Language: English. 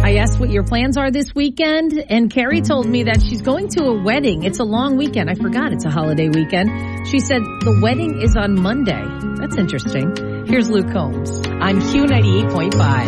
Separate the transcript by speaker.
Speaker 1: I asked what your plans are this weekend, and Carrie told me that she's going to a wedding. It's a long weekend. I forgot it's a holiday weekend. She said the wedding is on Monday. That's interesting. Here's Luke Combs.
Speaker 2: I'm Q98.5.